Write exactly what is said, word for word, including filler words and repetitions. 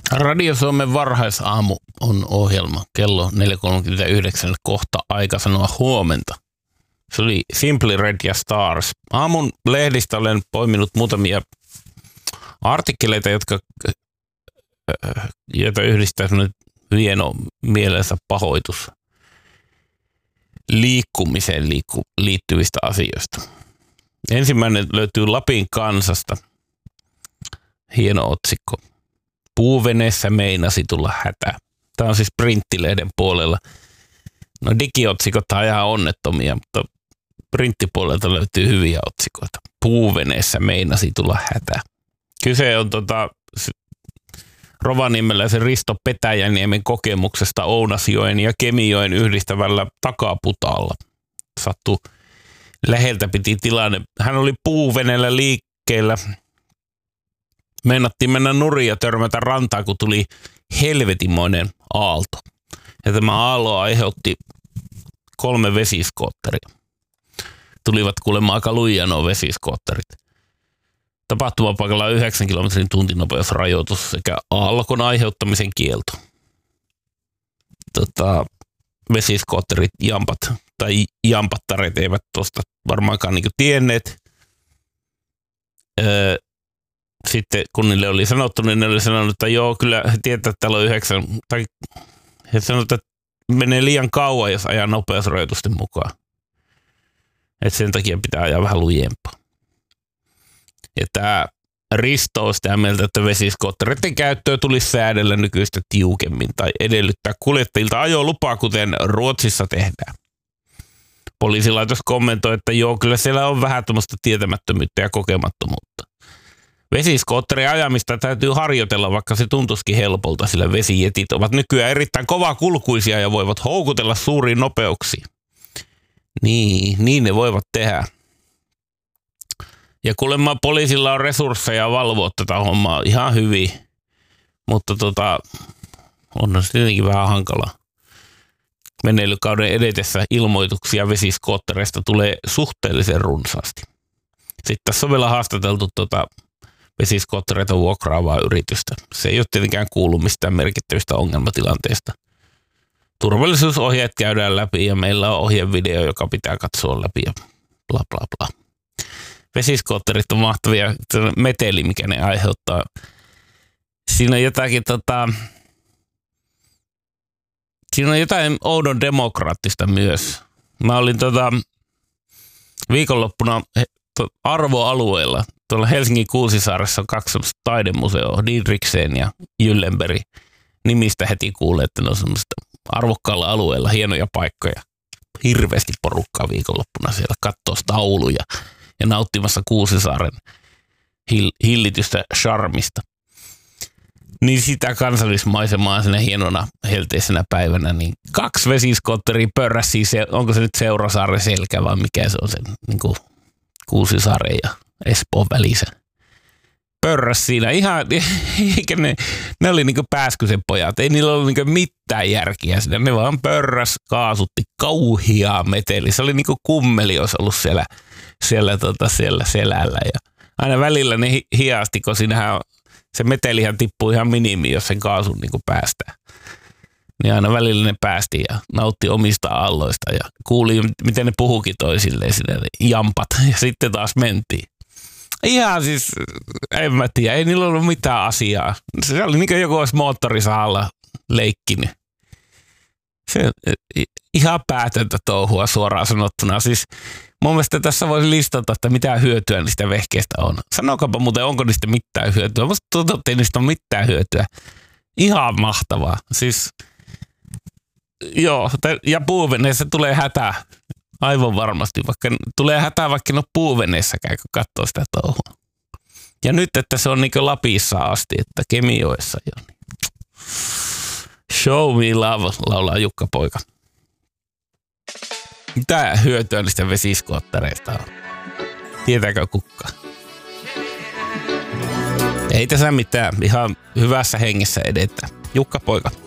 Radio Suomen varhaisaamu on ohjelma. Kello neljä kolmekymmentäyhdeksän kohta aika sanoa huomenta. Se oli Simply Red ja Stars. Aamun lehdistä olen poiminut muutamia artikkeleita, jotka, joita yhdistää sellainen hieno mielensä pahoitus liikkumiseen liikku, liittyvistä asioista. Ensimmäinen löytyy Lapin Kansasta. Hieno otsikko. Puuveneessä meinasi tulla hätä. Tämä on siis printtilehden puolella. No digiotsikot on ihan onnettomia, mutta printtipuolelta löytyy hyviä otsikoita. Puuveneessä meinasi tulla hätä. Kyse on tota, Rovaniemeläisen Risto Petäjäniemen kokemuksesta Ounasjoen ja Kemijoen yhdistävällä takaputaalla. Sattui läheltä piti tilanne. Hän oli puuveneellä liikkeellä. Meinattiin mennä nurin ja törmätä rantaan, kun tuli helvetimoinen aalto. Ja tämä aalto aiheutti kolme vesiskootteria. Tulivat kuulemma aika lujia nuo vesiskootterit. Tapahtumapaikalla on yhdeksän kilometrin tuntinopeusrajoitus sekä aallokon aiheuttamisen kielto. Tota, vesiskootterit, jampat tai jampattaret eivät tuosta varmaankaan niinku tienneet. Öö, Sitten kun niille oli sanottu, niin ne oli sanonut, että joo, kyllä he tietää, että täällä on yhdeksän, tai he sanoivat, että menee liian kauan, jos ajaa nopeusrajoitusten mukaan. Että sen takia pitää ajaa vähän lujempaa. Ja tämä Risto on sitä mieltä, että vesiskoottereiden käyttöä tulisi säädellä nykyistä tiukemmin tai edellyttää kuljettajilta ajolupaa, kuten Ruotsissa tehdään. Poliisilaitos kommentoi, että joo, kyllä siellä on vähän tämmöistä tietämättömyyttä ja kokemattomuutta. Vesiskootterin ajamista täytyy harjoitella, vaikka se tuntuisikin helpolta, sillä vesijetit ovat nykyään erittäin kovakulkuisia ja voivat houkutella suuriin nopeuksiin. Niin, niin ne voivat tehdä. Ja kuulemma poliisilla on resursseja valvoa tätä hommaa ihan hyvin, mutta tota, on se tietenkin vähän hankalaa. Meneilykauden edetessä ilmoituksia vesiskoottereista tulee suhteellisen runsaasti. Sitten tässä on vielä haastateltu tota vesiskoottereita vuokraavaa yritystä. Se ei ole tietenkään kuulu mistään merkittävistä ongelmatilanteista. Turvallisuusohjeet käydään läpi ja meillä on ohjevideo, joka pitää katsoa läpi ja bla bla bla. Vesiskootterit on mahtavia, meteli, mikä ne aiheuttaa. Siinä on jotakin tota, siinä on jotain oudon demokraattista myös. Mä olin tota viikonloppuna arvoalueella. Tuolla Helsingin Kuusisaaressa on kaksi semmoista taidemuseoa, Didriksen ja Gyllenberg. Nimistä heti kuulee, että ne on semmoista arvokkaalla alueella hienoja paikkoja. Hirveästi porukkaa viikonloppuna siellä kattoo tauluja ja nauttimassa Kuusisaaren hill- hillitystä charmista. Niin sitä kansallismaisemaa sinne hienona helteisenä päivänä, niin kaksi vesiskootteria pörräsi, se, onko se nyt Seurasaaren selkä vai mikä se on se niin kuin Kuusisaaren ja Espoon välissä. Pörräs siinä ihan, eikä ne, ne oli niinku Pääskysen pojat, ei niillä ollut niinku mitään järkiä siinä, ne vaan pörräs, kaasutti kauhiaa meteli. Se oli niinku kummeli, olisi ollut siellä, siellä, tota, siellä selällä ja aina välillä ne hi- hiasti, kun siinähän se metelihän tippuu ihan minimiin, jos sen kaasun niinku päästää. Niin aina välillä ne päästi ja nautti omista aalloista ja kuuli, miten ne puhukin toisilleen sinne, jampat, ja sitten taas mentiin. Ihan siis, en mä tiedä, ei niillä ollut mitään asiaa. Se oli niin kuin joku olisi moottorisahalla leikkinyt. Se ihan päätöntä touhua suoraan sanottuna. Siis mun mielestä tässä voisi listata, että mitä hyötyä niistä vehkeistä on. Sanokapa muuten, onko niistä mitään hyötyä. Musta tuntuu, että ei niistä ole mitään hyötyä. Ihan mahtavaa. Siis, joo, ja puuveneessä tulee hätä. Aivan varmasti, vaikka tulee hätää vaikka no puuveneessäkään, kun katsoo sitä touhua. Ja nyt, että se on niin kuin Lapissa asti, että Kemijoessa jo. Niin. Show me love, laulaa Jukka Poika. Mitä hyötyä niistä vesiskoottereista on? Tietääkö kukaan? Ei tässä mitään, ihan hyvässä hengessä edetään. Jukka Poika.